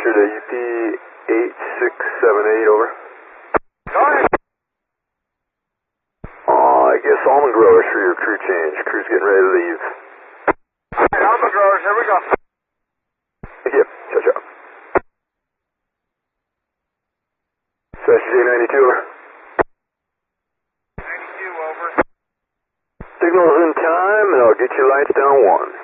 Roger to UP 8678, over. Go ahead. I guess almond growers for your crew change. Crew's getting ready to leave. Alright, Alpha Growers, here we go. Thank you. Ciao, ciao. Session J92, over. 92, over. Signal's in time, and I'll get your lights down 1.